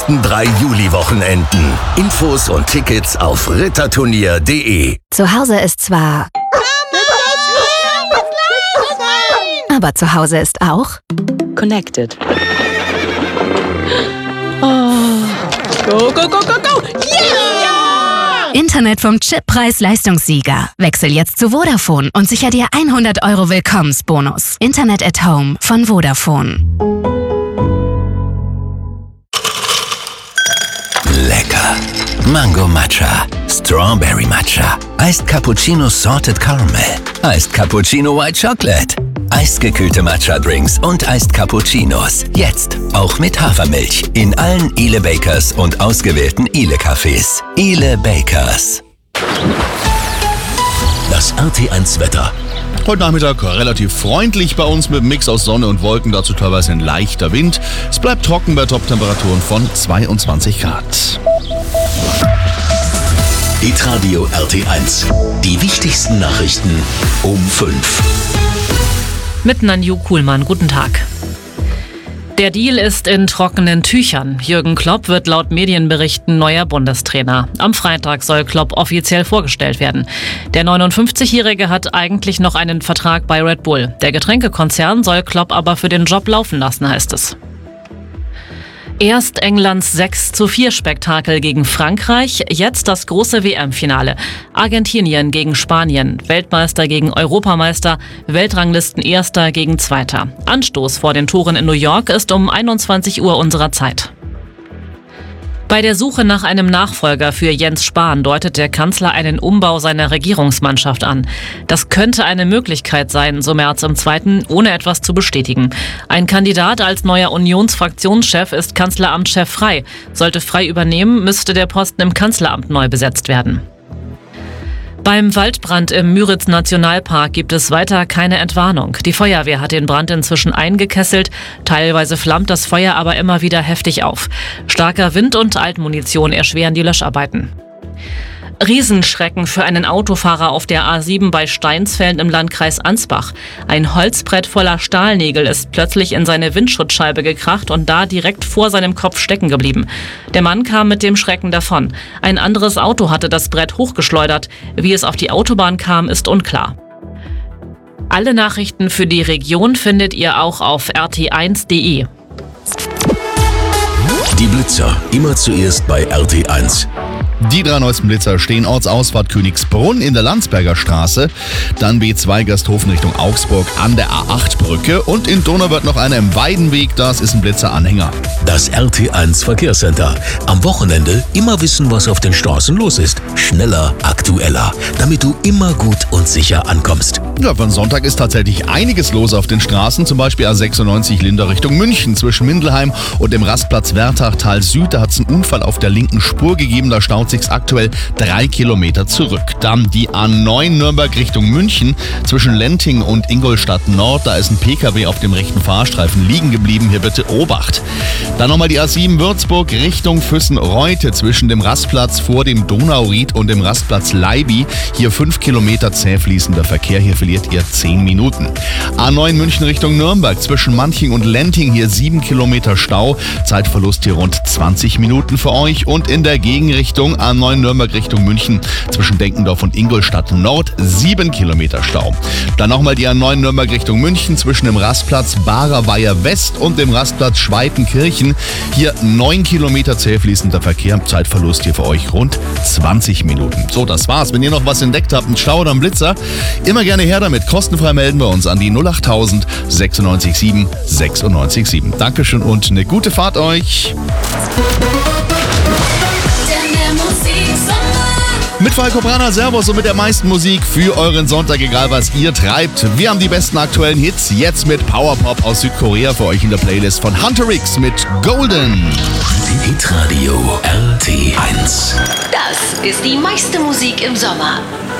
besten 3 Juli-Wochenenden. Infos und Tickets auf ritterturnier.de. Zu Hause ist zwar... aber zu Hause ist auch... Connected. Oh. Go, go, go, go, go! Yeah! Internet vom Chip-Preis-Leistungssieger. Wechsel jetzt zu Vodafone und sicher dir 100 € Willkommensbonus. Internet at Home von Vodafone. Lecker. Mango Matcha, Strawberry Matcha, Iced Cappuccino Salted Caramel, Iced Cappuccino White Chocolate, eisgekühlte Matcha-Drinks und Iced Cappuccinos. Jetzt auch mit Hafermilch in allen Ile Bakers und ausgewählten Ile-Cafés. Ile Bakers. Das RT1 Wetter. Heute Nachmittag relativ freundlich bei uns mit einem Mix aus Sonne und Wolken, dazu teilweise ein leichter Wind. Es bleibt trocken bei Toptemperaturen von 22 Grad. Hitradio RT1. Die wichtigsten Nachrichten um 5. Mit Nanju Kuhlmann, guten Tag. Der Deal ist in trockenen Tüchern. Jürgen Klopp wird laut Medienberichten neuer Bundestrainer. Am Freitag soll Klopp offiziell vorgestellt werden. Der 59-Jährige hat eigentlich noch einen Vertrag bei Red Bull. Der Getränkekonzern soll Klopp aber für den Job laufen lassen, heißt es. Erst Englands 6:4 Spektakel gegen Frankreich, jetzt das große WM-Finale. Argentinien gegen Spanien, Weltmeister gegen Europameister, Weltranglisten-Erster gegen Zweiter. Anstoß vor den Toren in New York ist um 21 Uhr unserer Zeit. Bei der Suche nach einem Nachfolger für Jens Spahn deutet der Kanzler einen Umbau seiner Regierungsmannschaft an. Das könnte eine Möglichkeit sein, so Merz im Zweiten, ohne etwas zu bestätigen. Ein Kandidat als neuer Unionsfraktionschef ist Kanzleramtschef Frey. Sollte Frey übernehmen, müsste der Posten im Kanzleramt neu besetzt werden. Beim Waldbrand im Müritz-Nationalpark gibt es weiter keine Entwarnung. Die Feuerwehr hat den Brand inzwischen eingekesselt. Teilweise flammt das Feuer aber immer wieder heftig auf. Starker Wind und Altmunition erschweren die Löscharbeiten. Riesenschrecken für einen Autofahrer auf der A7 bei Steinsfeld im Landkreis Ansbach. Ein Holzbrett voller Stahlnägel ist plötzlich in seine Windschutzscheibe gekracht und da direkt vor seinem Kopf stecken geblieben. Der Mann kam mit dem Schrecken davon. Ein anderes Auto hatte das Brett hochgeschleudert. Wie es auf die Autobahn kam, ist unklar. Alle Nachrichten für die Region findet ihr auch auf rt1.de. Die Blitzer, immer zuerst bei RT1. Die 3 neuesten Blitzer stehen Ortsausfahrt Königsbrunn in der Landsberger Straße, dann B2 Gasthofen Richtung Augsburg an der A8-Brücke und in Donauwörth noch einer im Weidenweg, das ist ein Blitzeranhänger. Das RT1 Verkehrscenter. Am Wochenende immer wissen, was auf den Straßen los ist. Schneller, aktueller, damit du immer gut und sicher ankommst. Ja, von Sonntag ist tatsächlich einiges los auf den Straßen, zum Beispiel A96 Linder Richtung München zwischen Mindelheim und dem Rastplatz Wertachtal Süd. Da hat es einen Unfall auf der linken Spur gegeben, da staut sich aktuell 3 Kilometer zurück. Dann die A9 Nürnberg Richtung München zwischen Lenting und Ingolstadt Nord. Da ist ein PKW auf dem rechten Fahrstreifen liegen geblieben. Hier bitte Obacht. Dann nochmal die A7 Würzburg Richtung Füssen-Reute zwischen dem Rastplatz vor dem Donauried und dem Rastplatz Leiby. Hier 5 Kilometer zäh fließender Verkehr. Hier verliert ihr 10 Minuten. A9 München Richtung Nürnberg zwischen Manching und Lenting. Hier 7 Kilometer Stau. Zeitverlust hier rund 20 Minuten für euch. Und in der Gegenrichtung A9 Nürnberg Richtung München zwischen Denkendorf und Ingolstadt Nord 7 Kilometer Stau. Dann nochmal die A9 Nürnberg Richtung München zwischen dem Rastplatz Barerweiher West und dem Rastplatz Schweitenkirchen. Hier 9 Kilometer zäh fließender Verkehr. Zeitverlust hier für euch rund 20 Minuten. So, das war's. Wenn ihr noch was entdeckt habt, einen Stau oder einen Blitzer, immer gerne her damit. Kostenfrei melden wir uns an die 08000 967 967. Dankeschön und eine gute Fahrt euch. Mit Falco Brana, Servus und mit der meisten Musik für euren Sonntag, egal was ihr treibt. Wir haben die besten aktuellen Hits, jetzt mit Powerpop aus Südkorea für euch in der Playlist von Hunter X mit Golden. Hitradio RT1. Das ist die meiste Musik im Sommer.